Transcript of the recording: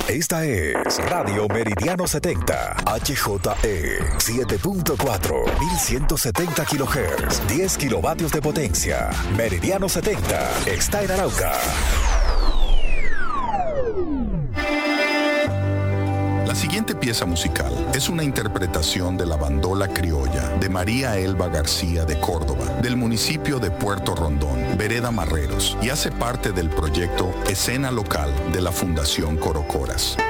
Esta es Radio Meridiano 70, HJE 7.4, 1170 kHz, 10 kilovatios de potencia. Meridiano 70 está en Arauca. La siguiente pieza musical es una interpretación de la bandola criolla de María Elba García de Córdoba, del municipio de Puerto Rondón, Vereda Marreros, y hace parte del proyecto Escena Local de la Fundación Corocoras.